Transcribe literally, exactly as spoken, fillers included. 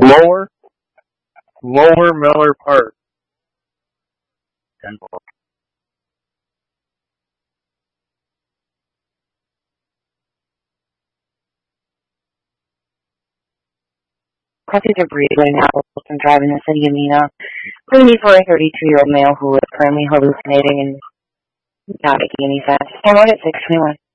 Lower, Lower Miller Park. ten four. Copies are breathing apples and driving the city of Mina. Please for a thirty-two-year-old male who is currently hallucinating and not making any sense. I'm at six twenty-one.